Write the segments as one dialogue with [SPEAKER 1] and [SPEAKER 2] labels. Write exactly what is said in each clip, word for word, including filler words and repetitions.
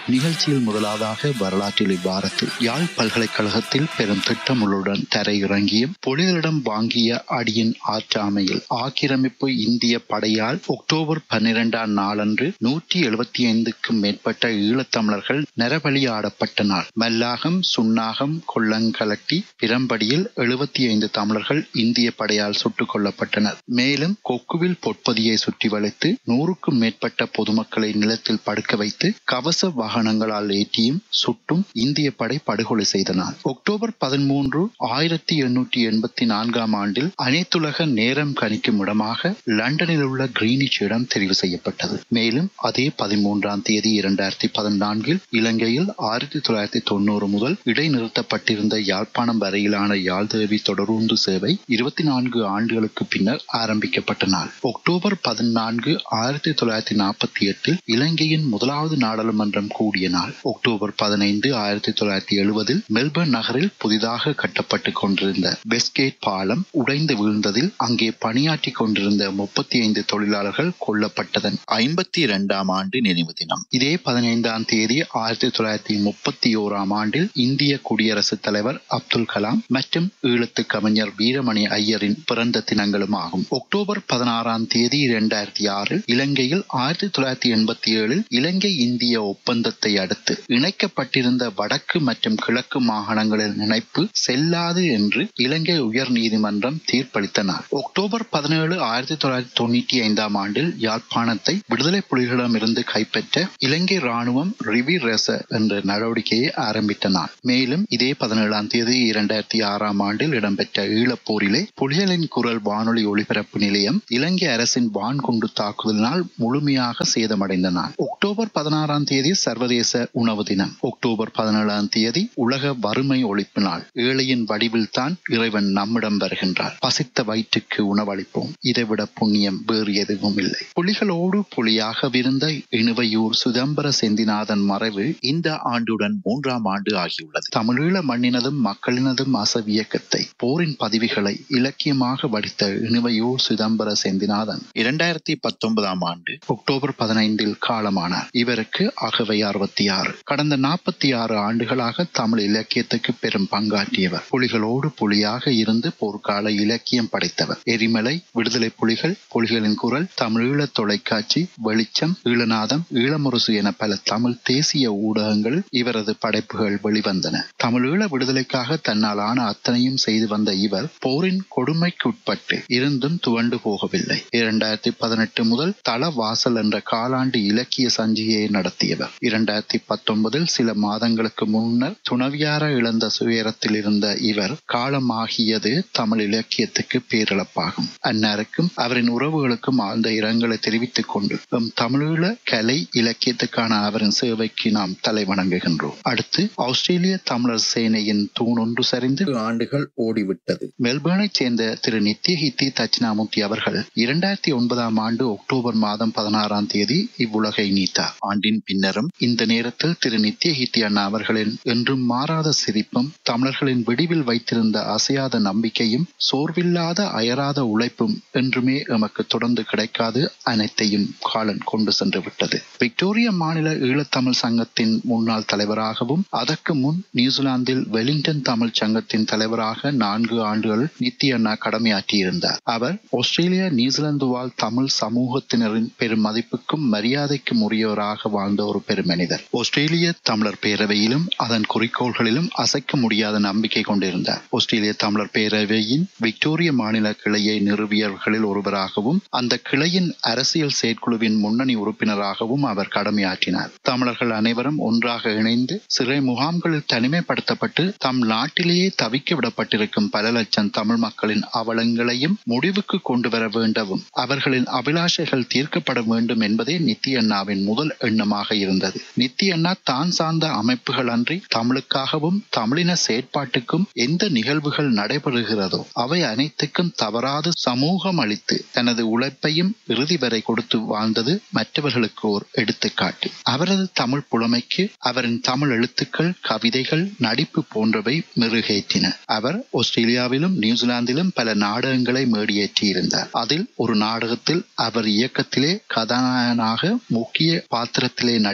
[SPEAKER 1] நிகழ்ச்சியில் முதலாவதாக வரலாற்றில் இவ்வாரத்தில் யாழ் பல்கலைக்கழகத்தில் பெரும் திட்டங்களுடன் தரையிறங்கியும் புலிகளிடம் வாங்கிய அடியின் ஆற்றாமையில் ஆக்கிரமிப்பு இந்திய படையால் அக்டோபர் பன்னிரெண்டாம் நாளன்று நூற்றி எழுபத்தி ஐந்துக்கும் மேற்பட்ட ஈழத்தமிழர்கள் நரபலியாடப்பட்ட நாள். மல்லாகம், சுன்னாகம், கொல்லங்கலட்டி, பிரம்படியில் எழுபத்தி ஐந்து தமிழர்கள் இந்திய படையால் சுட்டுக் கொல்லப்பட்டனர். மேலும் கொக்குவில் பொற்பதியை சுற்றி வளைத்து நூறுக்கும் மேற்பட்ட பொதுமக்களை நிலத்தில் படுக்க வைத்து கவச வாகனங்களால் ஏற்றியும் சுட்டும் இந்திய படை படுகொலை செய்தனர். அக்டோபர் பதிமூன்று ஆயிரத்தி எண்ணூற்றி எண்பத்தி நான்காம் ஆண்டில் அனைத்துலக நேரம் கணிக்கும் இடமாக லண்டனில் உள்ள கிரீனிச் இடம் தெரிவு செய்யப்பட்டது. மேலும் அதே பதிமூன்றாம் தேதி இரண்டாயிரத்தி பதினான்கில் இலங்கையில் ஆயிரத்தி தொள்ளாயிரத்தி தொண்ணூறு முதல் இடைநிறுத்தப்பட்டிருந்த யாழ்ப்பாணம் வரையிலான யாழ்தேவி தொடருந்து சேவை இருபத்தி நான்கு ஆண்டுகளுக்கு பின்னர் ஆரம்பிக்கப்பட்ட நாள். அக்டோபர் பதினான்கு ஆயிரத்தி தொள்ளாயிரத்தி நாற்பத்தி எட்டில் இலங்கையின் முதலாவது நாடாளுமன்றம் கூடிய நாள். அக்டோபர் பதினைந்து ஆயிரத்தி தொள்ளாயிரத்தி எழுபதில் மெல்பர்ன் நகரில் புதிதாக கட்டப்பட்டுக் கொண்டிருந்த வெஸ்ட்கேட் பாலம் உடைந்து வீழ்ந்ததில் அங்கே பணியாற்றி கொண்டிருந்த முப்பத்தி ஐந்து தொழிலாளர்கள் கொல்லப்பட்டதன் ஐம்பத்தி இரண்டாம் ஆண்டு நினைவு தினம். இதே பதினைந்தாம் தேதி ஆயிரத்தி தொள்ளாயிரத்தி முப்பத்தி ஓராம் ஆண்டில் இந்திய குடியரசுத் தலைவர் அப்துல் கலாம் மற்றும் ஈழத்து கவிஞர் வீரமணி ஐயரின் பிறந்த தினங்களும் ஆகும். அக்டோபர் பதினாறாம் தேதி இரண்டாயிரத்தி ஆறில் இலங்கையில் ஆயிரத்தி தொள்ளாயிரத்தி எண்பத்தி ஏழில் இலங்கை இந்திய ஒப்பந்தத்தை அடுத்து இணைக்கப்பட்டிருந்த வடக்கு மற்றும் கிழக்கு மாகாணங்களின் இணைப்பு செல்லாது என்று இலங்கை உயர் நீதிமன்றம் தீர்ப்பளித்த நாள். அக்டோபர் பதினேழு ஆயிரத்தி தொள்ளாயிரத்தி தொண்ணூற்றி ஐந்தாம் ஆண்டில் யாழ்ப்பாணத்தை விடுதலை புலிகளிடமிருந்து கைப்பற்ற இலங்கை ராணுவம் ரிவிரேச என்ற நடவடிக்கையை ஆரம்பித்த நாள். மேலும் இதே பதினேழாம் தேதி இரண்டாயிரத்தி ஆறாம் ஆண்டில் இடம்பெற்ற ஈழப்போரிலே புலிகளின் குரல் வானொலி ஒலிபரப்பு நிலையம் இலங்கை அரசின் வான்குண்டு தாக்குதலினால் முழுமையாக சேதமடைந்த நாள். அக்டோபர் பதினாறாம் தேதி சர்வதேச உணவு தினம். அக்டோபர் பதினேழாம் தேதி உலக வறுமை ஒழிப்பு நாள். ஏழையின் வடிவில் தான் இறைவன் நம்மிடம் வருகின்றார். பசித்த வயிற்றுக்கு உணவளிப்போம். இதைவிட புண்ணியம் வேறு எதுவும் இல்லை. புலிகளோடு புலியாக விருந்த இணுவையூர் சுதம்பர செந்திநாதன் மறைவு இந்த ஆண்டுடன் மூன்றாம் ஆண்டு ஆகியுள்ளது. தமிழீழ மண்ணினதும் மக்களினதும் அசவியக்கத்தை போரின் பதிவுகளை இலக்கியமாக வடித்த இணுவையூர் சுதம்பர செந்திநாதன் இரண்டாயிரத்தி பத்தொன்பதாம் ஆண்டு அக்டோபர் பதினைந்தில் காலமானார். இவருக்கு அகவை அறுபத்தி ஆறு. கடந்த நாற்பத்தி ஆறு ஆண்டுகளாக தமிழ் இலக்கியத்துக்கு பெரும் பங்காற்றியவர். புலிகளோடு புலியாக இருந்து போர்க்கால இலக்கியம் படைத்தவர். எரிமலை, விடுதலை புலிகள், புலிகளின் குரல், தமிழீழ தொலைக்காட்சி, வெளிச்சம், ஈழநாதம், ஈழமுரசு என பல தமிழ் தேசிய ஊடகங்கள் இவரது படைப்புகள் வெளிவந்தன. தமிழீழ விடுதலைக்காக தன்னால் ஆன அத்தனையும் செய்து வந்த இவர் போரின் கொடுமைக்குட்பட்டு இருந்தும் துவண்டு போகவில்லை. இரண்டாயிரத்தி பதினெட்டு முதல் தள வாசல் என்ற காலாண்டு இலக்கிய சஞ்சிகையை நடத்தியவர். இரண்டாயிரத்தி பத்தொன்பதில் சில மாதங்களுக்கு முன்னர் துணவியார இழந்த சுயரத்தில் இருந்த இவர் காலமாகியது தமிழ் இலக்கியத்துக்கு பேரிழப்பாகும். அன்னாருக்கும் அவரின் உறவுகளுக்கும் ஆழ்ந்த இரங்கலை தெரிவித்துக் கொண்டு தமிழீழ கலை இலக்கியத்துக்கான அவரின் சேவைக்கு நாம் தலை வணங்குகின்றோம். அடுத்து ஆஸ்திரேலிய தமிழர் சேனையின் தூண் ஒன்று சரிந்து ஆண்டுகள் ஓடிவிட்டது. மெல்பர்னைச் சேர்ந்த திரு நித்யஹித்தி தட்சிணாமூர்த்தி அவர்கள் இரண்டாயிரத்தி ஒன்பதாம் ஆண்டு அக்டோபர் மாதம் பதினாறாம் தேதி இவ்வுலகை நீத்தார். ஆண்டின் பின்னரும் இந்த நேரத்தில் திரு நித்யஹித்தி அண்ணா அவர்களின் என்றும் மாறாத சிரிப்பும் தமிழர்களின் விடிவில் வைத்திருந்த அசையாத நம்பிக்கையும் சோர்வில்லாத அயராத உழைப்பும் என்றுமே எமக்கு தொடர்ந்து கிடைக்காது. அனைத்தையும் காலன் கொண்டு சென்று விட்டது. விக்டோரியா மாநில ஈழத்தமிழ் சங்கத்தின் முன்னாள் தலைவராகவும் அதற்கு முன் நியூசிலாந்தில் வெலிங்டன் தமிழ் சங்கத்தின் தலைவராக நான்கு ஆண்டுகள் நித்தி அண்ணா கடமையாற்றியிருந்தார். அவர் ஆஸ்திரேலியா நியூசிலாந்து வாழ் தமிழ் சமூகத்தினரின் பெரும் மதிப்புக்கும் மரியாதைக்கும் உரியவராக வாழ்ந்த ஒரு பெருமனிதர். ஆஸ்திரேலிய தமிழர் பேரவையிலும் அதன் குறிக்கோள்களிலும் அசைக்க முடியாத நம்பிக்கை கொண்டிருந்தார். ஆஸ்திரேலிய தமிழர் பேரவையின் விக்டோரியா மாநில கிளையை நிறுவியவர்களில் ஒருவராகவும் அந்த கிளையின் அரசியல் செயற்குழுவின் முன்னணி உறுப்பினராகவும் அவர் கடமையாற்றினார். தமிழர்கள் அனைவரும் ஒன்றாக இணைந்து சிறை முகாம்களில் தனிமைப்படுத்தப்பட்டு தம் நாட்டிலேயே தவிக்க விடப்பட்டிருக்கும் பல லட்சம் தமிழ் மக்களின் அவலங்களையும் முடிவுக்கு கொண்டு வர வேண்டவும் அவர்களின் அபிலாஷைகள் தீர்க்கப்பட வேண்டும் என்பதே நித்தி அண்ணாவின் முதல் எண்ணமாக இருந்தது. நித்தி அண்ணா தான் சார்ந்த அமைப்புகள் அன்றி தமிழுக்காகவும் தமிழின செயற்பாட்டுக்கும் எந்த நிகழ்வுகள் நடைபெறுகிறதோ அவை அனைத்துக்கும் தவறாது சமூகம் அளித்து தனது உழைப்பையும் இறுதி வரை கொடுத்து வாழ்ந்தது மற்றவர்களுக்கு ஓர் எடுத்துக்காட்டு. அவரது தமிழ் புலமைக்கு அவரின் தமிழ் எழுத்துக்கள், கவிதைகள், நடிப்பு போன்றவை மெருகேற்றின. அவர் ஆஸ்திரேலியாவிலும் நியூசிலாந்திலும் பல நாடகங்களை மேடியேற்றியிருந்தார். அதில் ஒரு நாடகத்தில் அவர் இயக்கத்திலே கதாநாயகனாக முக்கிய பாத்திரத்திலே நடிக்கும்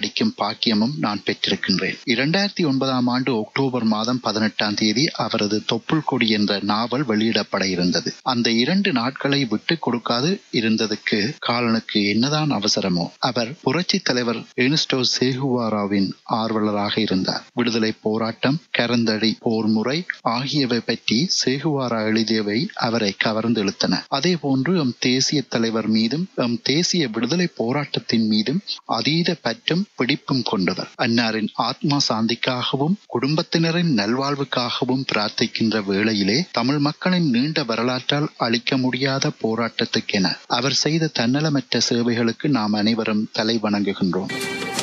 [SPEAKER 1] பாக்கியமும் நான் பெற்றிருக்கின்றேன். இரண்டாயிரத்தி ஒன்பதாம் ஆண்டு அக்டோபர் மாதம் பதினெட்டாம் தேதி அவரது தொப்புள் கொடி என்ற நாவல் வெளியிடப்பட இருந்தது. அந்த இரண்டு நாட்களை விட்டு கொடுக்காது இருந்ததுக்கு காலனுக்கு என்னதான் அவசரமோ? அவர் புரட்சி தலைவர் எர்னஸ்டோ சேகுவாராவின் ஆர்வலராக இருந்தார். விடுதலை போராட்டம், கரந்தடி போர் முறை ஆகியவை பற்றி சேகுவாரா எழுதியவை அவரை கவர்ந்து இழுத்தன. அதே போன்று எம் தேசிய தலைவர் மீதும் எம் தேசிய விடுதலை போராட்டத்தின் மீதும் அதீத பற்றும் பிடிப்பும் கொண்டவர். அன்னாரின் ஆத்மா சாந்திக்காகவும் குடும்பத்தினரின் நல்வாழ்வுக்காகவும் பிரார்த்திக்கின்ற வேளையிலே தமிழ் மக்களின் நீண்ட வரலாற்றால் அளிக்க முடியாத போராட்டத்துக்கென அவர் செய்த தன்னலமற்ற சேவைகளுக்கு நாம் அனைவரும் தலை வணங்குகின்றோம்.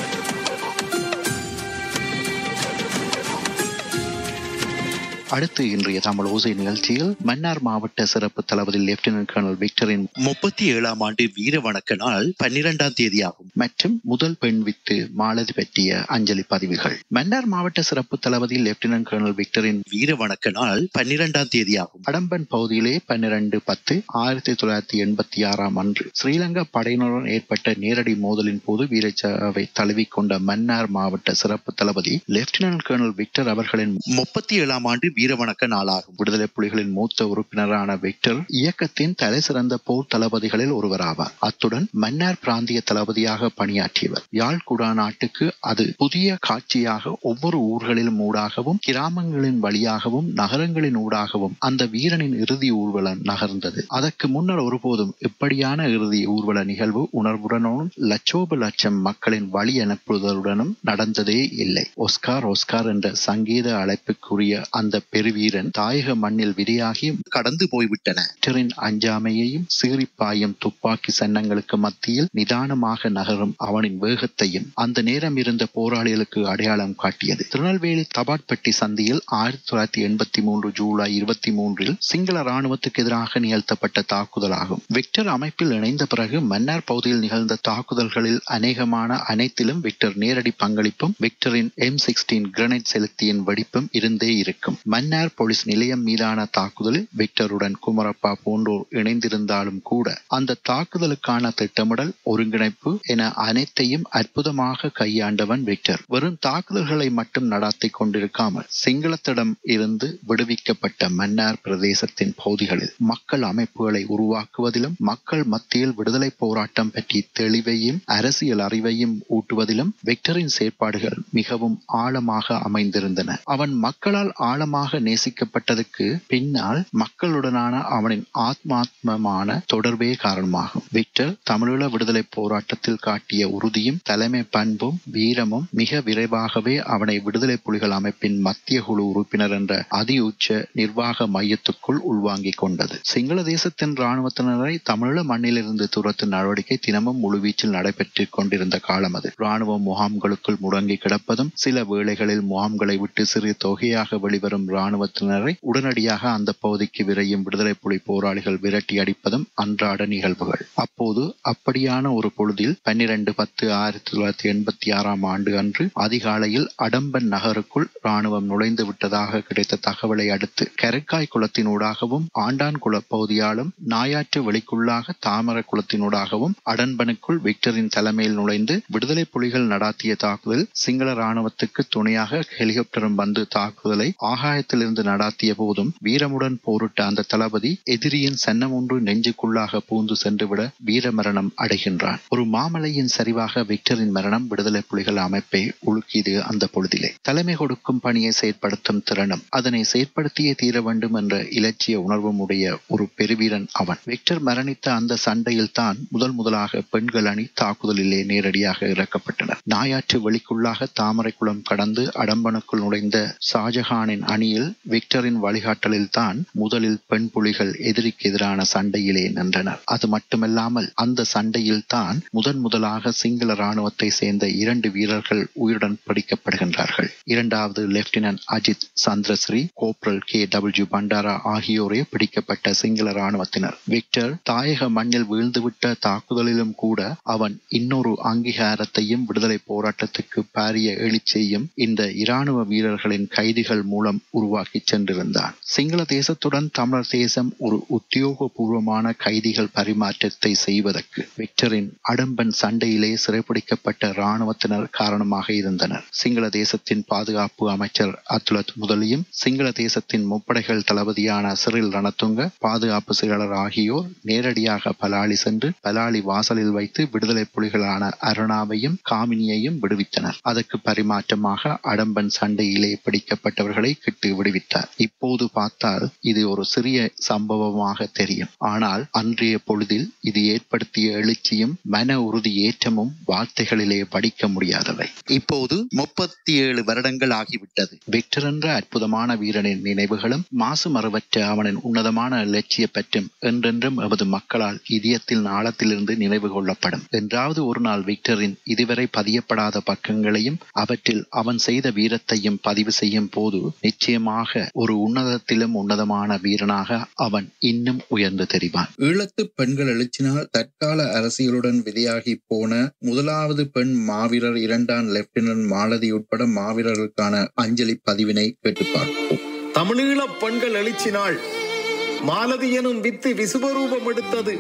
[SPEAKER 1] அடுத்து இன்றைய தமிழ் ஓசை நிகழ்ச்சியில் மன்னார் மாவட்ட சிறப்பு தளபதி லெப்டினன்ட் கர்னல் விக்டரின் முப்பத்தி ஏழாம் ஆண்டு வீர வணக்க நாள் பன்னிரெண்டாம் தேதியாகும் மற்றும் முதல் பெண் வித்து மாலதி பற்றிய அஞ்சலி பதிவுகள். மன்னார் மாவட்ட சிறப்பு தளபதி லெப்டினன்ட் கர்னல் விக்டரின் வீர வணக்க நாள் பன்னிரெண்டாம் தேதியாகும். அடம்பன் பகுதியிலே பன்னிரண்டு பத்து ஆயிரத்தி தொள்ளாயிரத்தி எண்பத்தி ஆறாம் அன்று ஸ்ரீலங்கா படையினருடன் ஏற்பட்ட நேரடி மோதலின் போது வீரச்சாவை தழுவிக்கொண்ட மன்னார் மாவட்ட சிறப்பு தளபதி லெப்டினன்ட் கர்னல் விக்டர் அவர்களின் முப்பத்தி ஏழாம் ஆண்டு வீரவணக்க நாளாகும். விடுதலை புலிகளின் மூத்த உறுப்பினரான விக்டர் இயக்கத்தின் தலை சிறந்த போர் தளபதிகளில் ஒருவராவார். அத்துடன் மன்னார் பிராந்திய தளபதியாக பணியாற்றியவர். யாழ் குடாநாட்டுக்கு அது புதிய காட்சியாக ஒவ்வொரு ஊர்களிலும் ஊடாகவும் கிராமங்களின் வழியாகவும் நகரங்களின் ஊடாகவும் அந்த வீரனின் இறுதி ஊர்வலம் நகர்ந்தது. அதற்கு முன்னர் ஒருபோதும் இப்படியான இறுதி ஊர்வல நிகழ்வு உணர்வுடனும் லட்சோப லட்சம் மக்களின் வழி அனுப்புதலுடனும் நடந்ததே இல்லை. ஒஸ்கார் ஒஸ்கார் என்ற சங்கீத அழைப்புக்குரிய அந்த பெருவீரன் தாயக மண்ணில் விதையாகி கடந்து போய்விட்டன. அஞ்சாமையையும் சீறிப்பாயும் துப்பாக்கி சன்னங்களுக்கு மத்தியில் நிதானமாக நகரும் அவனின் வேகத்தையும் அந்த நேரம் இருந்த போராளிகளுக்கு அடையாளம் காட்டியது. திருநெல்வேலி தபாட்பட்டி சந்தியில் ஆயிரத்தி தொள்ளாயிரத்தி எண்பத்தி மூன்று ஜூலை இருபத்தி மூன்றில் சிங்கள ராணுவத்துக்கு எதிராக நிகழ்த்தப்பட்ட தாக்குதலாகும். விக்டர் அமைப்பில் இணைந்த பிறகு மன்னார் பகுதியில் நிகழ்ந்த தாக்குதல்களில் அநேகமான அனைத்திலும் விக்டர் நேரடி பங்களிப்பும் விக்டரின் எம் சிக்ஸ்டீன் கிரனைட் செலுத்தியின் வெடிப்பும் இருந்தே இருக்கும். மன்னார் போலீஸ் நிலையம் மீதான தாக்குதலில் விக்டருடன் குமரப்பா போன்றோர் இணைந்திருந்தாலும் கூட அந்த தாக்குதலுக்கான திட்டமிடல், ஒருங்கிணைப்பு என அனைத்தையும் அற்புதமாக கையாண்டவன் விக்டர். வெறும் தாக்குதல்களை மட்டும் நடத்தி கொண்டிருக்காமல் சிங்களத்திடம் இருந்து விடுவிக்கப்பட்ட மன்னார் பிரதேசத்தின் பகுதிகளில் மக்கள் அமைப்புகளை உருவாக்குவதிலும் மக்கள் மத்தியில் விடுதலை போராட்டம் பற்றி தெளிவையும் அரசியல் அறிவையும் ஊட்டுவதிலும் விக்டரின் செயற்பாடுகள் மிகவும் ஆழமாக அமைந்திருந்தன. அவன் மக்களால் ஆழமாக நேசிக்கப்பட்டதுக்கு பின்னால் மக்களுடனான அவனின் ஆத்மாத்மமான தொடர்பே காரணமாகும். விக்டர் தமிழீழ விடுதலை போராட்டத்தில் காட்டிய உறுதியும் தலைமை பண்பும் வீரமும் மிக விரைவாகவே அவனை விடுதலை புலிகள் அமைப்பின் மத்திய குழு உறுப்பினர் என்ற அதி உச்ச நிர்வாக மையத்துக்குள் உள்வாங்கிக் கொண்டது. சிங்கள தேசத்தின் இராணுவத்தினரை தமிழீழ மண்ணிலிருந்து துரத்தும் நடவடிக்கை தினமும் முழுவீச்சில் நடைபெற்றுக் கொண்டிருந்த காலம் அது. இராணுவ முகாம்களுக்குள் முடங்கி கிடப்பதும் சில வேளைகளில் முகாம்களை விட்டு சிறு தொகையாக வெளிவரும் இராணுவத்தினரை உடனடியாக அந்த பகுதிக்கு விரையும் விடுதலை புலி போராளிகள் விரட்டி அடிப்பதும் அன்றாட நிகழ்வுகள். அப்போது அப்படியான ஒரு பொழுதில் பன்னிரண்டு பத்து ஆயிரத்தி தொள்ளாயிரத்தி எண்பத்தி ஆறாம் ஆண்டு அன்று அதிகாலையில் அடம்பன் நகருக்குள் இராணுவம் நுழைந்து விட்டதாக கிடைத்த தகவலை அடுத்து கரைக்காய் குளத்தினூடாகவும் ஆண்டான் குள பகுதியாலும் நாயாற்று வெளிக்குள்ளாக தாமர குளத்தினூடாகவும் அடம்பனுக்குள் விக்டரின் தலைமையில் நுழைந்து விடுதலை புலிகள் நடாத்திய தாக்குதல் சிங்கள இராணுவத்துக்கு துணையாக ஹெலிகாப்டரும் வந்து தாக்குதலை ஆகாயத்திலிருந்து நடாத்திய போதும் வீரமுடன் போரிட்ட அந்த தளபதி எதிரியின் சன்னம் ஒன்று நெஞ்சுக்குள்ளாக பூந்து சென்றுவிட வீர மரணம் அடைகின்றான். ஒரு மாமலையின் சரிவாக விக்டரின் மரணம் விடுதலை புலிகள் அமைப்பை உலுக்கியது. அந்த பொழுதிலே தலைமை கொடுக்கும் பணியை செயற்படுத்தும் திறனும் அதனை செயற்படுத்தியே தீர வேண்டும் என்ற இலட்சிய உணர்வும் உடைய ஒரு பெருவீரன் அவன். விக்டர் மரணித்த அந்த சண்டையில் தான் முதல் முதலாக பெண்கள் அணி தாக்குதலிலே நேரடியாக இறக்கப்பட்டனர். நாயாற்று வெளிக்குள்ளாக தாமரைக்குளம் கடந்து அடம்பனுக்குள் நுழைந்த ஷாஜஹானின் அணியில் விக்டரின் வழிகாட்டலில் தான் முதலில் பெண் புலிகள் எதிரிக்கு எதிரான சண்டையிலே நின்றனர். அது மட்டுமல்லாமல் அந்த சண்டையில் தான் முதன் முதலாக சிங்கள இராணுவத்தை சேர்ந்த இரண்டு வீரர்கள் உயிருடன் பிடிக்கப்படுகின்றார்கள். இரண்டாவது lieutenant Ajith Chandrasiri, corporal K W Bhandara ஆகியோரே பிடிக்கப்பட்ட சிங்கள இராணுவத்தினர். விக்டர் தாயக மண்ணில் வீழ்ந்துவிட்ட தாக்குதலிலும் கூட அவன் இன்னொரு அங்கீகாரத்தையும் விடுதலை போராட்டத்துக்கு பாரிய எழுச்சியையும் இந்த இராணுவ வீரர்களின் கைதிகள் மூலம் உருவாக்கி சென்றிருந்தான். சிங்கள தேசத்துடன் தமிழர் தேசம் ஒரு உத்தியோகபூர்வமான கைதிகள் பரிமாற்றத்தை செய்வதற்கு விக்டரின் அடம்பன் சண்டையிலே சிறைப்பிடிக்கப்பட்ட இராணுவத்தினர் காரணமாக இருந்தனர். சிங்கள தேசத்தின் பாதுகாப்பு அமைச்சர் அத்துலத் முதலியும் சிங்கள தேசத்தின் முப்படைகள் தளபதியான சிறில் ரணதுங்க பாதுகாப்பு செயலர் ஆகியோர் நேரடியாக பலாலி சென்று பலாலி வாசலில் வைத்து விடுதலை புலிகளான அருணாவையும் காமினியையும் விடுவித்தனர். அதற்கு பரிமாற்றமாக அடம்பன் சண்டையிலே பிடிக்கப்பட்டவர்களை கிட்டு விடுவித்தார். இப்போது பார்த்தால் இது ஒரு சிறிய சம்பவமாக தெரியும். ஆனால் அன்றைய பொழுதில் இது ஏற்படுத்திய எழுச்சியும் மன உறுதி ஏற்றமும் வார்த்தைகளிலே படிக்க முடியாதவை. இப்போது முப்பத்தி ஏழு வருடங்கள் ஆகிவிட்டது. விக்டர் என்ற அற்புதமான வீரனின் நினைவுகளும் மாசு மறுவற்ற அவனின் உன்னதமான லட்சிய பற்றும் என்றென்றும் எமது மக்களால் இதயத்தில் ஆழத்திலிருந்து நினைவு கொள்ளப்படும். என்றாவது ஒரு நாள் விக்டரின் இதுவரை பதியப்படாத பக்கங்களையும் அவற்றில் அவன் செய்த வீரத்தையும் பதிவு செய்யும் போது நிச்சயமாக ஒரு உன்னதத்திலும் உன்னதமான வீரனாக அவன் இன்னும் உயர்ந்து தெரிவான்.
[SPEAKER 2] ஈழத்து பெண்கள் எழுச்சினால் தற்கால அரசியலுடன் விதையாகி போன முதலாவது பெண் மாவீரர் இரண்டாம் லெப்டினன்ட் மாலதி உட்பட மாவீரர்களுக்கான அஞ்சலி பதிவினை கேட்டு பார்ப்போம்.
[SPEAKER 3] தமிழீழ பெண்கள் எழுச்சினால் மாலதி எனும் வித்து விசுவரூபம் எடுத்தது.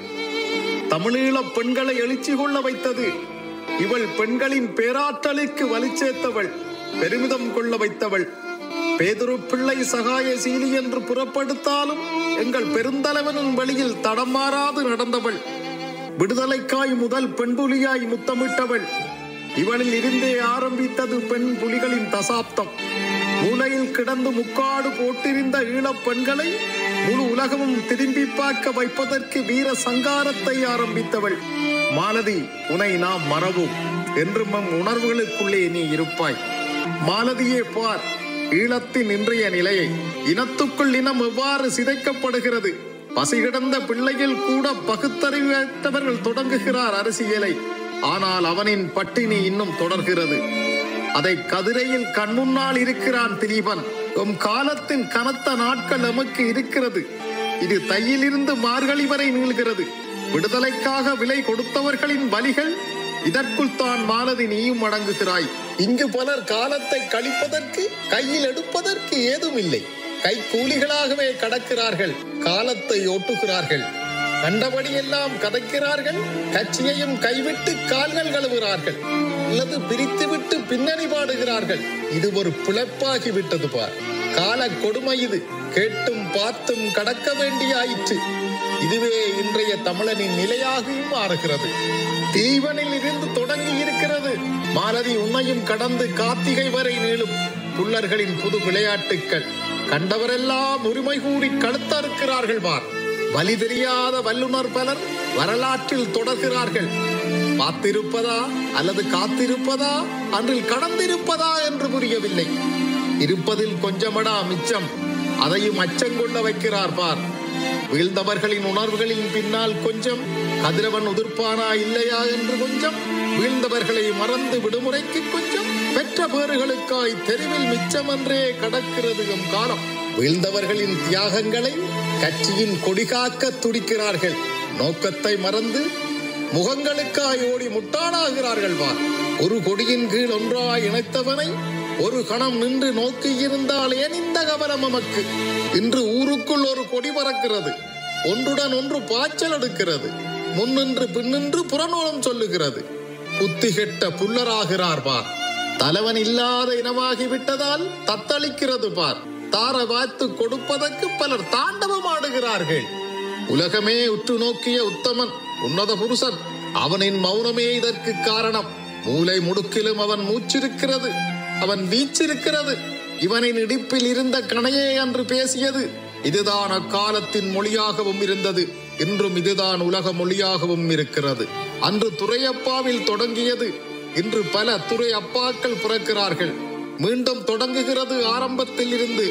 [SPEAKER 3] தமிழீழ பெண்களை எழுச்சி கொள்ள வைத்தது. இவள் பெண்களின் பேராற்றலுக்கு வலி சேர்த்தவள், பெருமிதம் கொள்ள வைத்தவள். பேதுரு பிள்ளை சகாய சீலி என்று புறப்படுத்தாலும் எங்கள் பெருந்தலைவனின் வழியில் தடமாறாது நடந்தவள். விடுதலைக்காய் முதல் பெண் புலியாய் முத்தமிட்டவள். இவளில் இருந்தே ஆரம்பித்தது பெண் புலிகளின் தசாப்தம். மூலையில் கிடந்து முக்காடு போட்டிருந்த ஈழப் பெண்களை முழு உலகமும் திரும்பி பார்க்க வைப்பதற்கு வீர சங்காரத்தை ஆரம்பித்தவள். மாலதி, உன்னை நாம் மறவோம் என்றும் நம் உணர்வுகளுக்குள்ளே நீ இருப்பாய். மாலதியே பார் ஈழத்தின் இன்றைய நிலையை. இனத்துக்குள் இனம் எவ்வாறு சிதைக்கப்படுகிறது. பசிகிடந்த பிள்ளைகள் கூட பகுத்தறிவற்றவர்கள் தொடங்குகிறார் அரசியலை. ஆனால் அவனின் பட்டினி இன்னும் தொடர்கிறது. அதை கதிரையில் கண்முன்னால் இருக்கிறான் திலீபன். உம் காலத்தின் கனத்த நாட்கள் நமக்கு இருக்கிறது. இது தையிலிருந்து மார்கழி வரை நீள்கிறது. விடுதலைக்காக விலை கொடுத்தவர்களின் வலிகள் இதற்குள் தான் மாலதி நீயும் அடங்குகிறாய். இங்கு பலர் காலத்தை கழிப்பதற்கு கையில் எடுப்பதற்கு ஏதும் இல்லை. கை கூலிகளாகவே கடக்கிறார்கள். காலத்தை ஓட்டுகிறார்கள். கண்டபடியெல்லாம் கதைக்கிறார்கள். கட்சியையும் கைவிட்டு கால்கள் கழுவுகிறார்கள். அல்லது பிரித்துவிட்டு பின்னணி பாடுகிறார்கள். இது ஒரு பிழைப்பாகி விட்டது பார். கால கொடுமை இது. கேட்டும் பார்த்தும் கடக்க வேண்டிய ஆயிற்று. இதுவே இன்றைய தமிழனின் நிலையாகவும் மாறுகிறது. தீவனில் இருந்து தொடங்கி இருக்கிறது. மாலதி உன்னையும் கடந்து கார்த்திகை வரை நீளும் புல்லர்களின் புது விளையாட்டுக்கள். கண்டவரெல்லாம் உரிமை கூறி கழுத்தறுக்கிறார்கள் பார். வலி தெரியாத வல்லுநர் பலர் வரலாற்றில் தொடர்கிறார்கள். பார்த்திருப்பதா அல்லது காத்திருப்பதா அன்றில் கடந்திருப்பதா என்று புரியவில்லை. இருப்பதில் கொஞ்சமடா மிச்சம். அதையும் அச்சங்கொள்ள வைக்கிறார் பார். வீழ்ந்தவர்களின் உணர்வுகளின் பின்னால் கொஞ்சம், கதிரவன் உதிர்ப்பானா இல்லையா என்று கொஞ்சம், வீழ்ந்தவர்களை மறந்து விடுமுறைக்கு கொஞ்சம், பெற்ற பேறுகளுக்காய் தெருவில் மிச்சம் என்றே கடக்கிறது எம் காலம். வீழ்ந்தவர்களின் தியாகங்களை கட்சியின் கொடிகாக்க துடிக்கிறார்கள். நோக்கத்தை மறந்து முகங்களுக்காய் ஓடி முட்டாளாகிறார்கள் பார். ஒரு கொடியின் கீழ் ஒன்றாய் இணைத்தவனை ஒரு கணம் நின்று நோக்கி இருந்தால் ஏன் இந்த கவனம் நமக்கு? இன்று ஊருக்குள் ஒரு கொடி பறக்கிறது. ஒன்றுடன் ஒன்று பாய்ச்சல் எடுக்கிறது. முன்னின்று பின்னின்று புறநூலம் சொல்லுகிறது. புத்தி கெட்ட புல்லராகிறார் பார். தலைவன் இல்லாத இனமாகிவிட்டதால் தத்தளிக்கிறது பார். தார வாய்த்து கொடுப்பதற்கு பலர் தாண்டவம் ஆடுகிறார்கள். உலகமே உற்று நோக்கிய உத்தமன், உன்னத புருஷன். அவனின் மௌனமே இதற்கு காரணம். மூளை முடுக்கிலும் அவன் மூச்சிருக்கிறது. அவன் வீச்சிருக்கிறது. இவனின் இடிப்பில் இருந்த கணையே அன்று பேசியது. இதுதான் அக்காலத்தின் மொழியாகவும் இருந்தது. இன்றும் இதுதான் உலக மொழியாகவும் இருக்கிறது. அன்று துரையப்பாவில் தொடங்கியது. இன்று பல துறை அப்பாக்கள் பிறக்கிறார்கள். மீண்டும் தொடங்குகிறது ஆரம்பத்தில் இருந்து.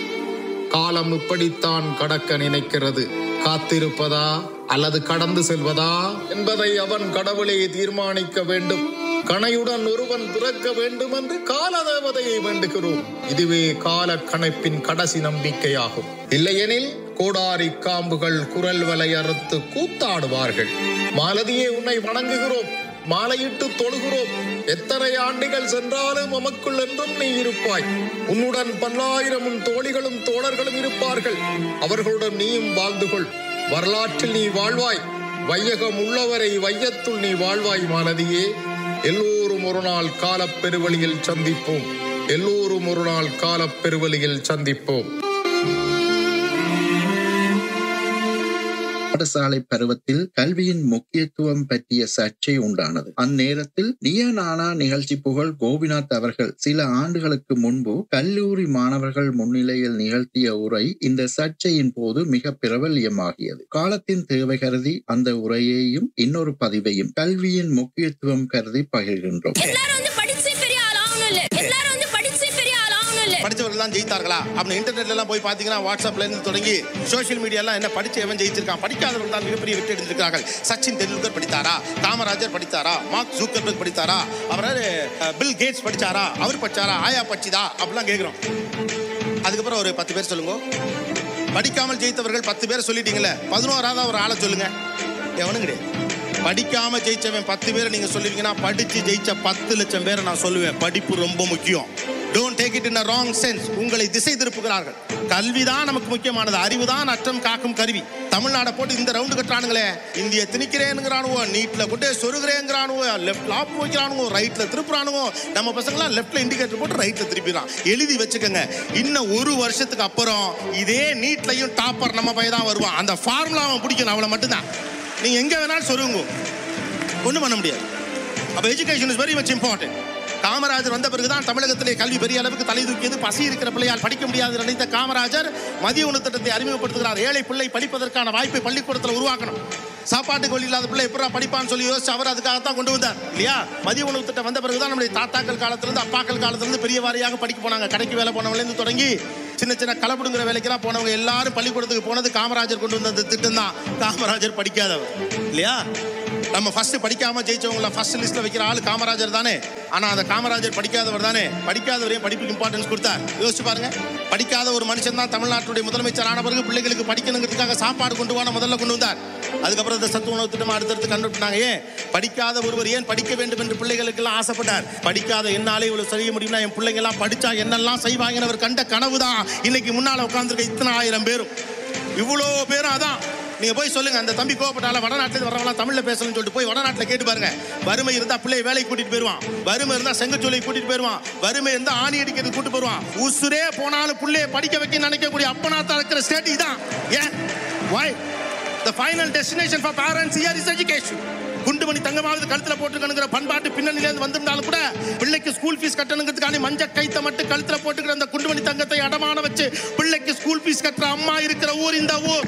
[SPEAKER 3] காலம் இப்படித்தான் கடக்க நினைக்கிறது. காத்திருப்பதா அல்லது கடந்து செல்வதா என்பதை அவன் கடவுளே தீர்மானிக்க வேண்டும். கணையுடன் ஒருவன் பிறக்க வேண்டும் என்று கால தேவதையை வேண்டுகிறோம். இதுவே கால கணைப்பின் கடைசி நம்பிக்கையாகும். இல்லையெனில் கோடாரி காம்புகள் குரல் வலை அறுத்து கூத்தாடுவார்கள். மாலதியே, உன்னை வணங்குகிறோம். மாலையிட்டு தொழுகிறோம். எத்தனை ஆண்டுகள் சென்றாலும் நமக்குள் என்றும் நீ இருப்பாய். உன்னுடன் பல்லாயிரம் உன் தோழிகளும் தோழர்களும் இருப்பார்கள். அவர்களுடன் நீயும் வாழ்ந்து கொள். வரலாற்றில் நீ வாழ்வாய். வையகம் உள்ளவரை வையத்துள் நீ வாழ்வாய் மாலதியே. எல்லோரும் ஒரு நாள் காலப் பெருவழியில் சந்திப்போம். எல்லோரும் ஒரு நாள் காலப் பெருவழியில் சந்திப்போம்.
[SPEAKER 2] பாடசாலை பருவத்தில் கல்வியின் முக்கியத்துவம் பற்றிய சர்ச்சை உண்டானது. அந்நேரத்தில் நிய நானா நிகழ்ச்சி புகழ் கோபிநாத் அவர்கள் சில ஆண்டுகளுக்கு முன்பு கல்லூரி மாணவர்கள் முன்னிலையில் நிகழ்த்திய உரை இந்த சர்ச்சையின் போது மிக பிரபல்யமாகியது. காலத்தின் தேவை கருதி அந்த உரையையும் இன்னொரு பதிவையும் கல்வியின் முக்கியத்துவம் கருதி பகிர்கின்றோம்.
[SPEAKER 4] படிச்சவர்கள் எல்லாம் ஜெயித்தார்களா அப்படின்னு இன்டர்நெட்ல எல்லாம் போய் பாத்தீங்கன்னா, வாட்ஸ்அப்ல இருந்து தொடங்கி சோசியல் மீடியா எல்லாம் என்ன படிச்சு எவன் ஜெயிச்சிருக்கான், படிக்காதவர்கள் தான் மிகப்பெரிய வெற்றி அடைந்திருக்கிறார்கள். சச்சின் தெண்டுல்கர் படித்தாரா, காமராஜர் படித்தாரா, மார்க் ஜூக்கர்பர்க் படித்தாரா, அவர் பில் கேட்ஸ் படிச்சாரா, அவர் படிச்சாரா, ஆயா பச்சிதா அப்படிலாம் கேட்கிறோம். அதுக்கப்புறம் ஒரு பத்து பேர் சொல்லுங்க. படிக்காமல் ஜெயித்தவர்கள் பத்து பேர் சொல்லிட்டீங்கல்ல, பதினோராவது ஒரு ஆளை சொல்லுங்க. எவனும் கிடையாது. படிக்காம ஜெயிச்சவன் பத்து பேரை நீங்க சொல்லுவீங்கன்னா, படிச்சு ஜெயிச்ச பத்து லட்சம் பேரை நான் சொல்லுவேன். படிப்பு ரொம்ப முக்கியம். Don't take it in a wrong sense. உங்களை திசை திருப்புகிறார்கள். கல்விதான் நமக்கு முக்கியமானது. அறிவுதான் அற்றம் காக்கும் கருவி. தமிழ்நாடை போட்டு இந்த ரவுண்டு கட்டுறானுங்களே, இந்திய திணிக்கிறேங்கிறானுவோ, நீட்ல கொண்டே சொருகிறேங்கிறானுவோ, லெஃப்ட் லாப் வைக்கிறானுவோ, ரைட்ல திருப்புறானுவோ. நம்ம பசங்களாம் லெஃப்ட்ல இண்டிகேட்டர் போட்டு ரைட்ல திருப்பிடலாம். எழுதி வச்சுக்கோங்க, இன்னும் ஒரு வருஷத்துக்கு அப்புறம் இதே நீட்லையும் டாப்பர் நம்ம பையன் தான் வருவான். அந்த ஃபார்முலா அவன் பிடிக்கணும், அவளை மட்டும்தான். நீங்க எங்க வேணாலும் சொருங்க, ஒன்றும் பண்ண முடியாது. அப்ப education is very much important. Kamarajar வந்த பிறகுதான் தமிழகத்திலே கல்வி பெரிய அளவுக்கு தலை தூக்கியது. பசி இருக்கிற பிள்ளையால் படிக்க முடியாது நினைத்த காமராஜர் மதிய உணவு திட்டத்தை அறிமுகப்படுத்துகிறார். ஏழை பிள்ளை படிப்பதற்கான வாய்ப்பை பள்ளிக்கூடத்தில் உருவாக்கணும். சாப்பாட்டுக்கு வழி இல்லாத பிள்ளை எப்படா படிப்பான்னு சொல்லி யோசிச்சு அவர் அதுக்காகத்தான் கொண்டு வந்தார் இல்லையா. மதிய உணவு திட்டம் வந்த பிறகுதான் நம்முடைய தாத்தாக்கள் காலத்திலிருந்து அப்பாக்கள் காலத்திலிருந்து பெரிய வாரியாக படிக்க போனாங்க. கடைக்கு வேலை போனவங்க தொடங்கி சின்ன சின்ன களப்படுங்கிற வேலைக்கெல்லாம் போனவங்க எல்லாரும் பள்ளிக்கூடத்துக்கு போனது காமராஜர் கொண்டு வந்த திட்டம் தான். காமராஜர் படிக்காதவர் இல்லையா. நம்ம ஃபர்ஸ்ட் படிக்காம ஜெயிச்சவங்கள ஃபர்ஸ்ட் லிஸ்ட்ல வைக்கிற ஆளு காமராஜர் தானே. ஆனா அந்த காமராஜர் படிக்காதவர் தானே. படிக்காதவரையும் படிப்புக்கு இம்பார்ட்டன்ஸ் கொடுத்தார். யோசிச்சு பாருங்க, படிக்காத ஒரு மனுஷன் தான் தமிழ்நாட்டுடைய முதலமைச்சர் ஆன பிறகு பிள்ளைகளுக்கு படிக்கணுங்கிறதுக்காக சாப்பாடு கொண்டு போன முதல்ல கொண்டு வந்தார். அதுக்கப்புறம் இந்த சத்து உணவு திட்டம் அடுத்தடுத்து கண்டுபிடினாங்க. ஏன் படிக்காத ஒருவர் ஏன் படிக்க வேண்டும் என்று பிள்ளைகளுக்கு எல்லாம் ஆசைப்பட்டார். படிக்காத என்னாலே இவ்வளவு செய்ய முடியும்னா என் பிள்ளைங்க எல்லாம் படிச்சா என்னெல்லாம் செய்வாங்கன்னு அவர் கண்ட கனவு தான் இன்னைக்கு முன்னால உட்கார்ந்துருக்க இத்தனை ஆயிரம் பேரும். இவ்வளோ பேரும் அதான். நீங்க போய் சொல்லுங்க, அந்த தம்பி கோவப்பட்டால வடநாட்டில் வரவங்க தமிழ்ல பேசணும்னு சொல்லிட்டு போய் வடநாட்டில் கேட்டு பாருங்க. வறுமை இருந்தா பிள்ளை வேலைக்கு கூட்டிட்டு போயிருவான். வறுமை இருந்தா செங்கச்சோலை கூட்டிட்டு போயிருவான். வறுமை இருந்தா ஆணி அடிக்கிறது கூட்டு போயிருவான். உசுரே போனாலும் பிள்ளைய படிக்க வைக்க நினைக்கக்கூடிய அப்பனாத்தா இருக்கிற ஸ்டேட் இதான். ஏன்? why the final destination for parents here is education. குண்டுமணி தங்கமாவது கழுத்துல போட்டுக்கணுங்கிற பண்பாட்டு பின்னணியிலிருந்து வந்திருந்தாலும் கூட பிள்ளைக்கு ஸ்கூல் ஃபீஸ் கட்டணுங்கிறதுக்கான மஞ்ச கைத்தை மட்டும் கழுத்துல போட்டுக்கிற அந்த குண்டுமணி தங்கத்தை அடமான வச்சு பிள்ளைக்கு ஸ்கூல் ஃபீஸ் கட்டுற அம்மா இருக்கிற ஊர் இந்த ஊர்.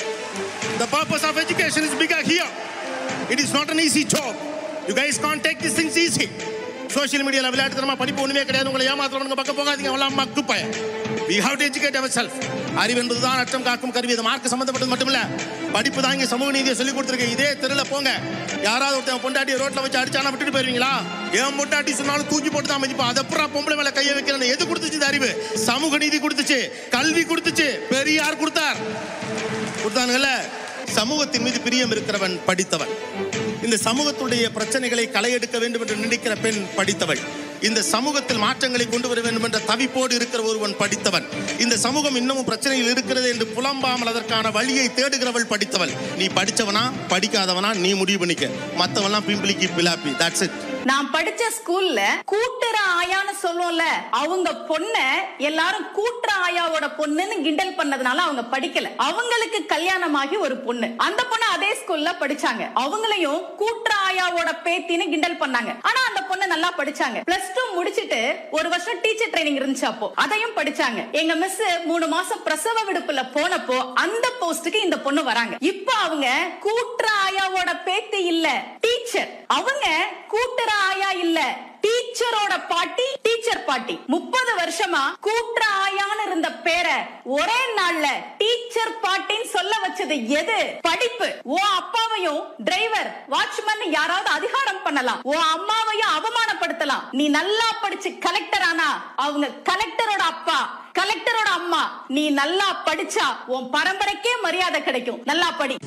[SPEAKER 4] The purpose of education is bigger here. It is not an easy job. You guys can't take these things easy. Social மீடியால விளையாட்டுத்தனமா படிப்பு ஒண்ணுமே கிடையாது, உங்களை ஏமாத்துறவங்க பக்கம் போகாதீங்க. அவெல்லாம் மக்கு பையன். We have to educate ourselves. அறிவு என்பதுதான் அற்றம் காக்கும் கருவி. அது மார்க்க சம்பந்தப்பட்டது மட்டுமில்ல, படிப்பு தான் இங்க சமூக நீதியை சொல்லி கொடுத்துருக்கேன். இதே தெருல போங்க, யாராவது ஒருத்தன் பொண்டாட்டியை ரோட்ல வச்சு அடிச்சானா விட்டுட்டு போயிருவீங்களா? ஏன் பொண்டாட்டி சொன்னாலும் தூக்கி போட்டு தான் மதிப்பா. அதை அப்புறம் பொம்பளை மேல கையை வைக்கிறேன். எது கொடுத்துச்சு இந்த அறிவு? சமூக நீதி கொடுத்துச்சு, கல்வி கொடுத்துச்சு, பெரியார் கொடுத்தார் கொடுத்தானுங்கல்ல. சமூகத்தின் மீது பிரியம் இருக்கிறவன் படித்தவன். இந்த சமூகத்துடைய பிரச்சனைகளை களையெடுக்க வேண்டும் என்று நினைக்கிற பெண் படித்தவள். இந்த சமூகத்தில் மாற்றங்களை கொண்டு வர வேண்டும் என்ற தவிப்போடு இருக்கிற ஒருவன் படித்தவன். இந்த சமூகம் இன்னமும் பிரச்சனையில் இருக்கிறது என்று புலம்பாமல் அதற்கான வழியை தேடுகிறவள் படித்தவள். நீ படிச்சவனா படிக்காதவனா நீ முடிவு பண்ணிக்க. மத்தவெல்லாம் பிம்பிளிக்கு பிலாப்பி. That's it.
[SPEAKER 5] நான் படிச்ச ஸ்கூல்ல கூட்டுற ஆயான்னு சொல்லுவோம்ல, அவங்க பொண்ண எல்லாரும் கூட்டுற ஆயாவோட பொண்ணுன்னு கிண்டல் பண்ணதுனால அவங்க படிக்கல. அவங்களுக்கு கல்யாணமாகி ஒரு பொண்ணு, அந்த பொண்ணு அதே ஸ்கூல்ல படிச்சாங்க. அவங்களையும் கூட்டுற ஆயாவோட பேத்தின்னு கிண்டல் பண்ணாங்க. ஆனா அந்த பொண்ணு நல்லா படிச்சாங்க. பிளஸ் டூ முடிச்சிட்டு ஒரு வருஷம் டீச்சர் ட்ரைனிங் இருந்துச்சு, அப்போ அதையும் படிச்சாங்க. எங்க மிஸ் மூணு மாசம் பிரசவ விடுப்புல போனப்போ அந்த போஸ்டுக்கு இந்த பொண்ணு வராங்க. இப்ப அவங்க கூட்டுற ஆயாவோட பேத்தி இல்ல, டீச்சர். அவங்க கூட்டுற ஆயா இல்ல, டீச்சரோட பாட்டி, டீச்சர் பாட்டி. முப்பது வருஷமா கூட்டுற ஆயான்னு இருந்த பேரை ஒரே நாள்ல டீச்சர் பாட்டின்னு சொல்ல வச்சது எது? படிப்பு. ஓ அப்பாவையும் டிரைவர், வாட்ச்மேன் யாராவது அதிகாரம் பண்ணலாம், ஓ அம்மாவையும் அவமானப்படுத்தலாம். நீ நல்லா படிச்சு கலெக்டர் ஆனா அவங்க கலெக்டரோட அப்பா, கலெக்டரோட அம்மா. நீ நல்லா படிச்சா உன் பரம்பரைக்கே மரியாதை கிடைக்கும். நல்லா படி.